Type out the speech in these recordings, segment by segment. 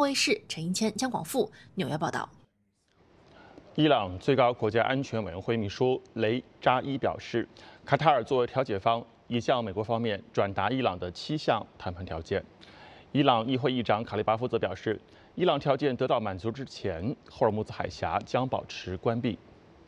卫视陈英谦、江广富纽约报道。 伊朗最高国家安全委员会秘书雷扎伊表示，卡塔尔作为调解方，已向美国方面转达伊朗的7项谈判条件。伊朗议会议长卡利巴夫则表示，伊朗条件得到满足之前，霍尔木兹海峡将保持关闭。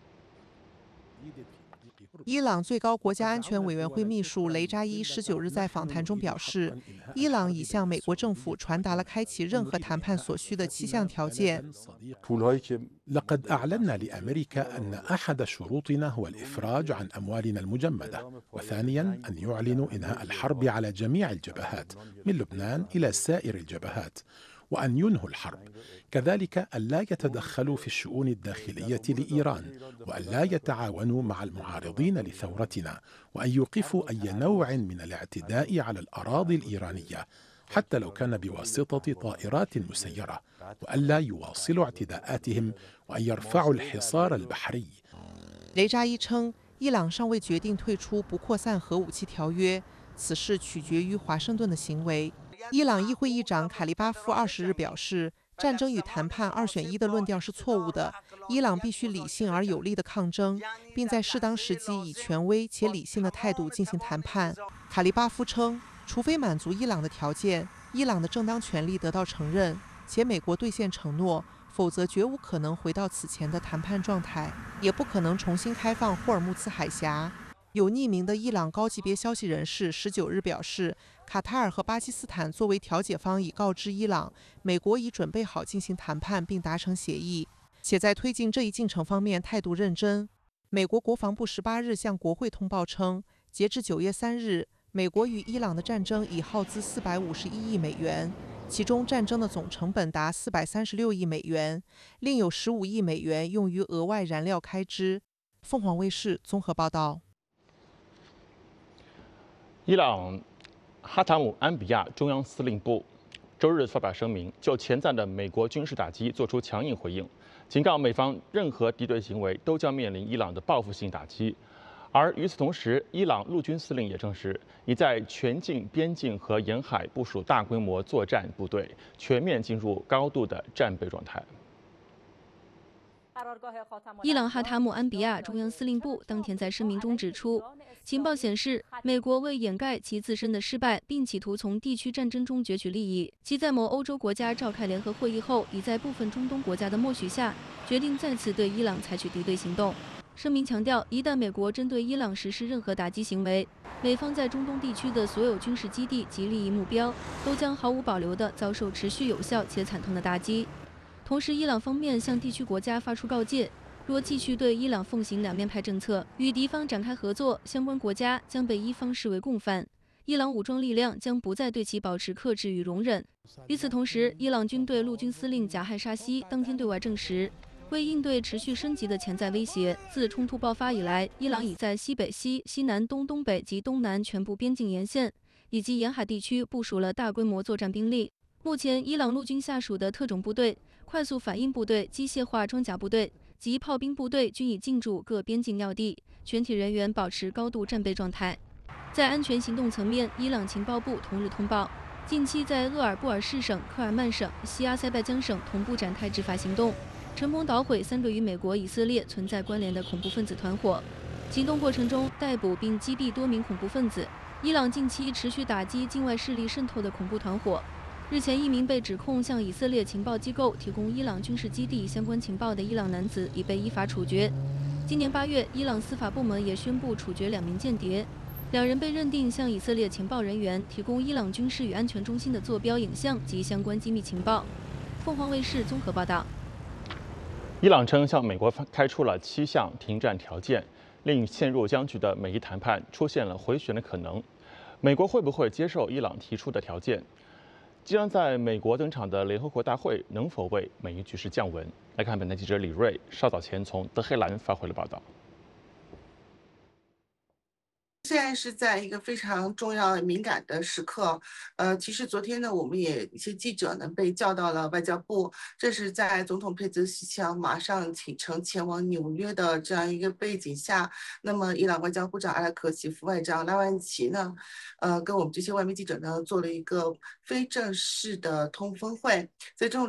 伊朗最高国家安全委员会秘书雷扎伊19日在访谈中表示，伊朗已向美国政府传达了开启任何谈判所需的7项条件。 لقد أعلنا لأمريكا أن أحد شروطنا هو الإفراج عن أموالنا المجمدة، وثانياً أن يعلنوا إنهاء الحرب على جميع الجبهات من لبنان إلى سائر الجبهات، وأن ينهوا الحرب، كذلك ألا يتدخلوا في الشؤون الداخلية لإيران، وألا يتعاونوا مع المعارضين لثورتنا، وأن يوقفوا أي نوع من الاعتداء على الأراضي الإيرانية حتى لو كان بواسطة طائرات مسيرة، وألا يواصلوا اعتداءاتهم وأن يرفعوا الحصار البحري。 雷扎伊称，伊朗尚未决定退出不扩散核武器条约，此事取决于华盛顿的行为。伊朗议会议长卡利巴夫20日表示，战争与谈判2选1的论调是错误的，伊朗必须理性而有力的抗争，并在适当时机以权威且理性的态度进行谈判。卡利巴夫称，除非满足伊朗的条件，伊朗的正当权利得到承认，且美国兑现承诺，否则绝无可能回到此前的谈判状态，也不可能重新开放霍尔木兹海峡。有匿名的伊朗高级别消息人士19日表示，卡塔尔和巴基斯坦作为调解方已告知伊朗，美国已准备好进行谈判并达成协议，且在推进这一进程方面态度认真。美国国防部18日向国会通报称，截至9月3日，美国与伊朗的战争已耗资451亿美元，其中战争的总成本达436亿美元，另有15亿美元用于额外燃料开支。凤凰卫视综合报道。 伊朗哈塔姆安比亚中央司令部周日发表声明，就潜在的美国军事打击作出强硬回应，警告美方任何敌对行为都将面临伊朗的报复性打击。而与此同时，伊朗陆军司令也证实，已在全境、边境和沿海部署大规模作战部队，全面进入高度的战备状态。 伊朗哈塔姆安比亚中央司令部当天在声明中指出，情报显示，美国为掩盖其自身的失败，并企图从地区战争中攫取利益，其在某欧洲国家召开联合会议后，已在部分中东国家的默许下，决定再次对伊朗采取敌对行动。声明强调，一旦美国针对伊朗实施任何打击行为，美方在中东地区的所有军事基地及利益目标都将毫无保留地遭受持续有效且惨痛的打击。同时，伊朗方面向地区国家发出告诫，若继续对伊朗奉行两面派政策，与敌方展开合作，相关国家将被伊方视为共犯，伊朗武装力量将不再对其保持克制与容忍。与此同时，伊朗军队陆军司令贾汉沙西当天对外证实，为应对持续升级的潜在威胁，自冲突爆发以来，伊朗已在西北西、西南东、东北及东南全部边境沿线以及沿海地区部署了大规模作战兵力。目前，伊朗陆军下属的特种部队、快速反应部队、机械化装甲部队及炮兵部队均已进驻各边境要地，全体人员保持高度战备状态。在安全行动层面，伊朗情报部同日通报，近期在鄂尔布尔士省、科尔曼省、西阿塞拜疆省同步展开执法行动，成功捣毁3个与美国、以色列存在关联的恐怖分子团伙。行动过程中，逮捕并击毙多名恐怖分子。伊朗近期持续打击境外势力渗透的恐怖团伙。日前，一名被指控向以色列情报机构提供伊朗军事基地相关情报的伊朗男子已被依法处决。今年8月，伊朗司法部门也宣布处决2名间谍，2人被认定向以色列情报人员提供伊朗军事与安全中心的坐标影像及相关机密情报。凤凰卫视综合报道。 伊朗称向美国开出了7项停战条件，令陷入僵局的美伊谈判出现了回旋的可能。美国会不会接受伊朗提出的条件？即将在美国登场的联合国大会能否为美伊局势降温？来看本台记者李锐稍早前从德黑兰发回了报道。 现在是在一个非常重要敏感的时刻，其实昨天呢，我们也一些记者呢被叫到了外交部，这是在总统佩泽西奇奥马上启程前往纽约的这样一个背景下，那么伊朗外交部长阿拉克齐副外长拉万齐呢，跟我们这些外媒记者呢做了一个非正式的通风会，在这种